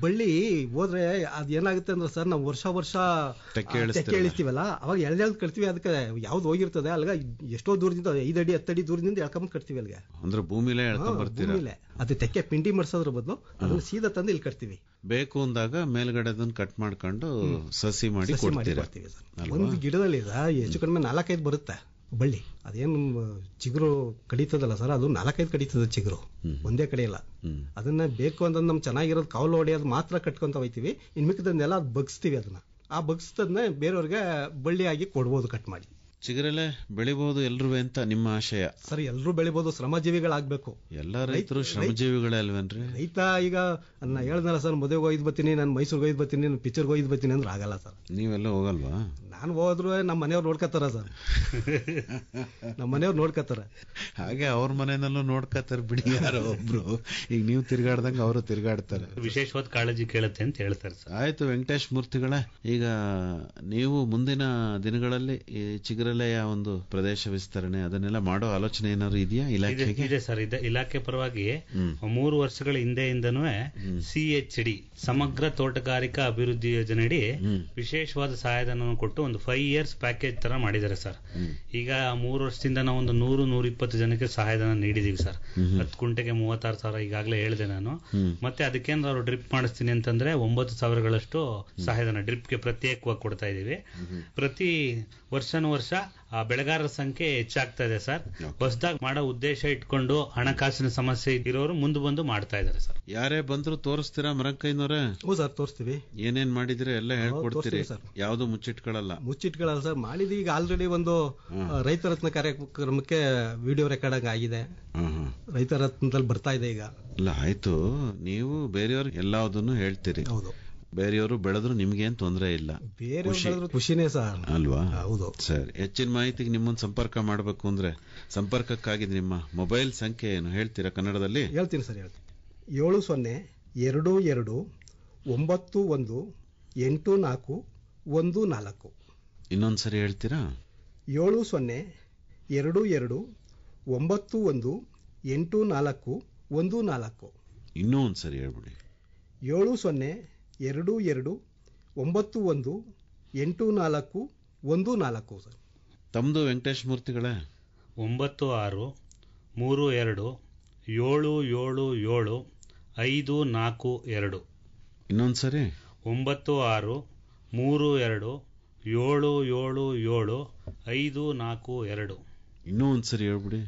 ಬಳ್ಳಿ ಹೋದ್ರೆ ಅದ್ ಏನಾಗುತ್ತೆ ಅಂದ್ರೆ ಸರ್ ನಾವು ವರ್ಷ ತೆಕ್ಕೆ ಇಳಿಸ್ತೀವಲ್ಲ, ಅವಾಗ ಎಳ್ದು ಕಟ್ತೀವಿ. ಅದಕ್ಕೆ ಯಾವ್ದು ಹೋಗಿರ್ತದೆ ಅಲ್ಗ ಎಷ್ಟೋ ದೂರದಿಂದ 5 ಅಡಿ 10 ಅಡಿ ದೂರದಿಂದ ಎಳ್ಕೊಂಡ್ ಕಟ್ತೀವಿ ಅಲ್ಗೆ. ಅಂದ್ರೆ ಭೂಮಿಲೇ ಅದು ತೆಕ್ಕೆ ಪಿಂಡಿ ಮಾಡ್ಸೋದ್ರ ಬದಲು ಅದನ್ನ ಸೀದಾ ತಂದು ಇಲ್ಲಿ ಕಟ್ತೀವಿ. ಬೇಕು ಅಂದಾಗ ಮೇಲ್ಗಡೆ ಅದನ್ನ ಕಟ್ ಮಾಡ್ಕೊಂಡು ಸಸಿ ಮಾಡಿ ಕೊಡ್ತೀವಿ. ಒಂದು ಗಿಡದಲ್ಲಿ ಹೆಚ್ಚು ಕಡಿಮೆ 4-5 ಬರುತ್ತೆ ಬಳ್ಳಿ. ಅದೇನು ಚಿಗುರು ಕಡಿತದಲ್ಲ ಸರ್, ಅದು 4-5 ಕಡಿತದ ಚಿಗುರು, ಒಂದೇ ಕಡೆ ಇಲ್ಲ. ಅದನ್ನ ಬೇಕು ಅಂತ ನಮ್ ಚೆನ್ನಾಗಿರೋದು ಕಾವಲು ಹೊಡೆಯೋದು ಮಾತ್ರ ಕಟ್ಕೊಂತ ಹೋಯ್ತೀವಿ. ಇನ್ ಮಿಕ್ಕದನ್ನೆಲ್ಲ ಬಗ್ಸ್ತೀವಿ. ಅದನ್ನ ಆ ಬಗ್ಸ್ತದನ್ನ ಬೇರೆಯವ್ರಿಗೆ ಬಳ್ಳಿಯಾಗಿ ಕೊಡ್ಬೋದು ಕಟ್ ಮಾಡಿ. ಚಿಗುರೆಲೆ ಬೆಳಿಬಹುದು ಎಲ್ರೂ ಅಂತ ನಿಮ್ಮ ಆಶಯ? ಸರ್ ಎಲ್ಲರೂ ಬೆಳಿಬಹುದು, ಶ್ರಮಜೀವಿಗಳಾಗಬೇಕು. ಎಲ್ಲ ರೈತರು ಶ್ರಮಜೀವಿಗಳೇ ಅಲ್ವೇನ್ರಿ? ರೈತ ಈಗ ನಾನು ಹೇಳ್ದಲ್ಲ ಸರ್, ಮದುವೆಗೆ ಹೋಯ್ದು ಬರ್ತೀನಿ, ನಾನು ಮೈಸೂರಿಗೆ ಹೋಯ್ದು ಬರ್ತೀನಿ, ನಾನು ಪಿಕ್ಚರ್ಗೆ ಹೋಯ್ದು ಬರ್ತೀನಿ ಅಂದ್ರೆ ಆಗಲ್ಲ ಸರ್. ನೀವೆಲ್ಲ ಹೋಗಲ್ವಾ? ನಾನು ಹೋದ್ರು ನಮ್ಮ ಮನೆಯವ್ರು ನೋಡ್ಕೊತಾರ ಸರ್. ನಮ್ಮ ಮನೆಯವ್ರು ನೋಡ್ಕೊತಾರ. ಹಾಗೆ ಅವ್ರ ಮನೆಯಲ್ಲೂ ನೋಡ್ಕೊತಾರ ಬಿಡಿ, ಯಾರೋ ಒಬ್ರು. ಈಗ ನೀವು ತಿರ್ಗಾಡ್ದಂಗ ಅವರು ತಿರ್ಗಾಡ್ತಾರೆ. ವಿಶೇಷವಾದ ಕಾಳಜಿ ಕೇಳುತ್ತೆ ಅಂತ ಹೇಳ್ತಾರೆ ಸರ್. ಆಯ್ತು ವೆಂಕಟೇಶ್ ಮೂರ್ತಿಗಳ, ಈಗ ನೀವು ಮುಂದಿನ ದಿನಗಳಲ್ಲಿ ಈ ಚಿಗುರೆಲೆಯ ಒಂದು ಪ್ರದೇಶ ವಿಸ್ತರಣೆ ಅದನ್ನೆಲ್ಲ ಮಾಡೋ ಆಲೋಚನೆ ಏನಾದ್ರು ಇದೆಯಾ ಇಲಾಖೆಗೆ? ಇದೆ ಸರ್, ಇದೆ. ಇಲಾಖೆ ಪರವಾಗಿ 3 ವರ್ಷಗಳ ಹಿಂದೆಯಿಂದನೂ CHD ಸಮಗ್ರ ತೋಟಗಾರಿಕಾ ಅಭಿವೃದ್ಧಿ ಯೋಜನೆಯಡಿ ವಿಶೇಷವಾದ ಸಹಾಯಧನವನ್ನು ಕೊಟ್ಟು ಒಂದು 5 years ಪ್ಯಾಕೇಜ್ ತರ ಮಾಡಿದ್ದಾರೆ ಸರ್. ಈಗ 3 ವರ್ಷದಿಂದ ನಾವು ಒಂದು 100-120 ಜನಕ್ಕೆ ಸಹಾಯಧನ ನೀಡಿದೀವಿ ಸರ್. 10 ಕುಂಟೆಗೆ 36,000 ಈಗಾಗಲೇ ಹೇಳಿದೆ ನಾನು. ಮತ್ತೆ ಅದಕ್ಕೇಂದ್ರ ಅವರು ಡ್ರಿಪ್ ಮಾಡಿಸ್ತೀನಿ ಅಂತಂದ್ರೆ 9,000ಗಳಷ್ಟು ಸಹಾಯಧನ ಡ್ರಿಪ್ಗೆ ಪ್ರತ್ಯೇಕವಾಗಿ ಕೊಡ್ತಾ ಇದೀವಿ. ಪ್ರತಿ ವರ್ಷ ಆ ಬೆಳೆಗಾರರ ಸಂಖ್ಯೆ ಹೆಚ್ಚಾಗ್ತಾ ಇದೆ ಸರ್. ಹೊಸದಾಗಿ ಮಾಡೋ ಉದ್ದೇಶ ಇಟ್ಕೊಂಡು ಹಣಕಾಸಿನ ಸಮಸ್ಯೆ ಇರೋರು ಮುಂದೆ ಬಂದು ಮಾಡ್ತಾ ಇದಾರೆ ಸರ್. ಯಾರೇ ಬಂದ್ರು ತೋರಿಸ್ತೀರಾ ಮರಂಕೈನವರೇ? ಹ್ಞೂ ಸರ್, ತೋರಿಸ್ತೀವಿ. ಏನೇನ್ ಮಾಡಿದ್ರೆ ಎಲ್ಲ ಹೇಳ್ಕೊಡ್ತೀರಿ, ಯಾವ್ದು ಮುಚ್ಚಿಟ್ಕೊಳ್ಳಲ್ಲ ಸರ್. ಮಾಡಿದ್ವಿ. ಈಗ ಆಲ್ರೆಡಿ ಒಂದು ರೈತ ರತ್ನ ಕಾರ್ಯಕ್ರಮಕ್ಕೆ ವಿಡಿಯೋ ರೆಕಾರ್ಡ್ ಆಗಿದೆ. ರೈತ ರತ್ನದಲ್ಲಿ ಬರ್ತಾ ಇದೆ ಈಗ. ಇಲ್ಲ ಆಯ್ತು, ನೀವು ಬೇರೆಯವ್ರಿಗೆ ಎಲ್ಲದನ್ನು ಹೇಳ್ತೀರಿ. ಹೌದು, ಬೇರೆಯವರು ಬೆಳೆದ್ರು ನಿಮ್ಗೇನ್ ತೊಂದರೆ ಇಲ್ಲ, ಖುಷಿನೇ ಸರ್ ಅಲ್ವಾ? ಹೌದು ಸರ್. ಹೆಚ್ಚಿನ ಮಾಹಿತಿಗೆ ನಿಮ್ಮನ್ನು ಸಂಪರ್ಕ ಮಾಡಬೇಕು ಅಂದ್ರೆ ಸಂಪರ್ಕಕ್ಕಾಗಿ ನಿಮ್ಮ ಮೊಬೈಲ್ ಸಂಖ್ಯೆ ಏನು ಹೇಳ್ತೀರಾ ಕನ್ನಡದಲ್ಲಿ? ಹೇಳ್ತೀನಿ ಸರ್, ಹೇಳ್ತೀನಿ. 7022918414. ಇನ್ನೊಂದ್ಸರಿ ಹೇಳ್ತೀರಾ? 7022918414. ಇನ್ನೂ ಒಂದ್ಸರಿ ಹೇಳ್ಬಿಡಿ. 7022918414 ಸರ್. ತಮ್ದು ವೆಂಕಟೇಶ್ ಮೂರ್ತಿಗಳೇ? 9632777542. ಇನ್ನೊಂದ್ಸರಿ? 9632777542. ಇನ್ನೂ ಒಂದ್ಸರಿ ಹೇಳ್ಬಿಡಿ.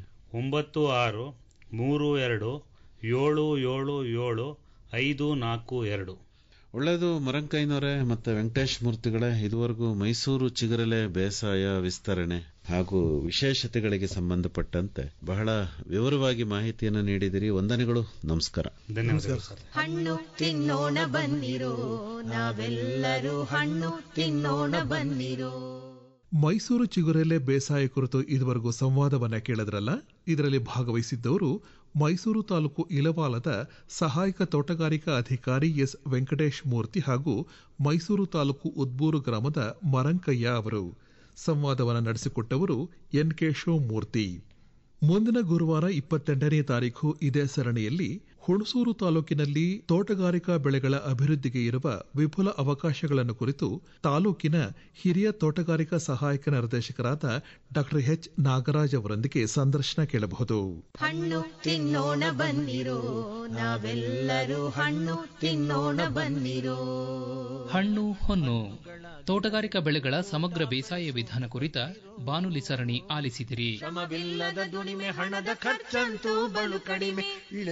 9632777542. ಒಳ್ಳೆಯದು ಮರಂಕೈನವರೇ ಮತ್ತೆ ವೆಂಕಟೇಶ್ ಮೂರ್ತಿಗಳೇ, ಇದುವರೆಗೂ ಮೈಸೂರು ಚಿಗುರೆಲೆ ಬೇಸಾಯ ವಿಸ್ತರಣೆ ಹಾಗೂ ವಿಶೇಷತೆಗಳಿಗೆ ಸಂಬಂಧಪಟ್ಟಂತೆ ಬಹಳ ವಿವರವಾಗಿ ಮಾಹಿತಿಯನ್ನು ನೀಡಿದಿರಿ. ವಂದನೆಗಳು, ನಮಸ್ಕಾರ. ಧನ್ಯವಾದಗಳು ಸರ್. ಹಣ್ಣು ತಿನ್ನೋಣ ಬನ್ನಿರೋ, ನಾವೆಲ್ಲರೂ ಹಣ್ಣು ತಿನ್ನೋಣ ಬನ್ನಿರೋ. ಮೈಸೂರು ಚಿಗುರೆಲೆ ಬೇಸಾಯ ಕುರಿತು ಇದುವರೆಗೂ ಸಂವಾದವನ್ನ ಕೇಳಿದ್ರಲ್ಲ. ಇದರಲ್ಲಿ ಭಾಗವಹಿಸಿದ್ದವರು ಮೈಸೂರು ತಾಲೂಕು ಇಲವಾಲದ ಸಹಾಯಕ ತೋಟಗಾರಿಕಾ ಅಧಿಕಾರಿ ಎಸ್ ವೆಂಕಟೇಶ್ ಮೂರ್ತಿ ಹಾಗೂ ಮೈಸೂರು ತಾಲೂಕು ಉದ್ಬೂರು ಗ್ರಾಮದ ಮರಂಕಯ್ಯ ಅವರು. ಸಂವಾದವನ್ನು ನಡೆಸಿಕೊಟ್ಟವರು ಎನ್ ಕೆ ಶಿವಮೂರ್ತಿ. ಮುಂದಿನ ಗುರುವಾರ 22ನೇ ತಾರೀಖು ಇದೇ ಸರಣಿಯಲ್ಲಿ ಹುಣಸೂರು ತಾಲೂಕಿನಲ್ಲಿ ತೋಟಗಾರಿಕಾ ಬೆಳೆಗಳ ಅಭಿವೃದ್ಧಿಗೆ ಇರುವ ವಿಪುಲ ಅವಕಾಶಗಳನ್ನು ಕುರಿತು ತಾಲೂಕಿನ ಹಿರಿಯ ತೋಟಗಾರಿಕಾ ಸಹಾಯಕ ನಿರ್ದೇಶಕರಾದ ಡಾ ಎಚ್ ನಾಗರಾಜ್ ಅವರೊಂದಿಗೆ ಸಂದರ್ಶನ ಕೇಳಬಹುದು. ಹಣ್ಣು ತಿನ್ನೋಣ ಬನ್ನಿರೋ, ನಾವೆಲ್ಲರೂ ಹಣ್ಣು ತಿನ್ನೋಣ ಬನ್ನಿರೋ. ಹಣ್ಣು ಹೊನ್ನು ತೋಟಗಾರಿಕಾ ಬೆಳೆಗಳ ಸಮಗ್ರ ಬೇಸಾಯ ವಿಧಾನ ಕುರಿತ ಬಾನುಲಿ ಸರಣಿ ಆಲಿಸಿದಿರಿ. ಶ್ರಮವಿಲ್ಲದ ದುಡಿಮೆ, ಹಣದ ಖರ್ಚಂತೂ ಬಲು ಕಡಿಮೆ.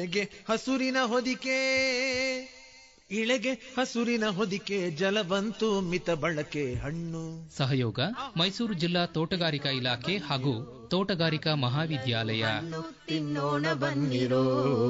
ಇಳೆಗೆ ಹಸುರಿನ ಹೊದಿಕೆ ಜಲವಂತೂ ಮಿತ ಬಳಕೆ. ಹಣ್ಣು ಸಹಯೋಗ ಮೈಸೂರು ಜಿಲ್ಲಾ ತೋಟಗಾರಿಕಾ ಇಲಾಖೆ ಹಾಗೂ ತೋಟಗಾರಿಕಾ ಮಹಾವಿದ್ಯಾಲಯ. ತಿನ್ನೋಣ ಬನ್ನಿರೋ.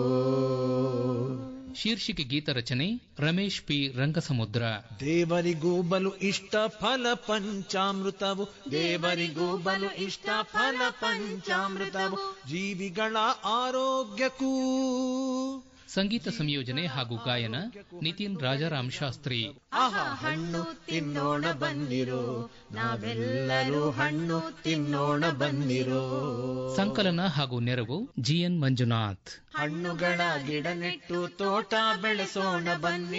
ಶೀರ್ಷಿಕೆ ಗೀತ ರಚನೆ ರಮೇಶ್ ಪಿ ರಂಗಸಮುದ್ರ. ದೇವರಿಗೂ ಬಲು ಇಷ್ಟ ಫಲ ಪಂಚಾಮೃತವು, ದೇವರಿಗೂ ಬಲು ಇಷ್ಟ ಫಲ ಪಂಚಾಮೃತವು, ಜೀವಿಗಳ ಆರೋಗ್ಯಕ್ಕೂ. ಸಂಗೀತ ಸಂಯೋಜನೆ ಹಾಗೂ ಗಾಯನ ನಿತಿನ್ ರಾಜಾರಾಮ್ ಶಾಸ್ತ್ರಿ. ಆಹಾ, ಹಣ್ಣು ತಿನ್ನೋಣ ಬನ್ನಿರೋ, ನಾವೆಲ್ಲರೂ ಹಣ್ಣು ತಿನ್ನೋಣ ಬನ್ನಿರೋ. ಸಂಕಲನ ಹಾಗೂ ನೆರವು ಜಿಎನ್ ಮಂಜುನಾಥ್. ಹಣ್ಣುಗಳ ಗಿಡ ನೆಟ್ಟು ತೋಟ ಬೆಳೆಸೋಣ ಬನ್ನಿ.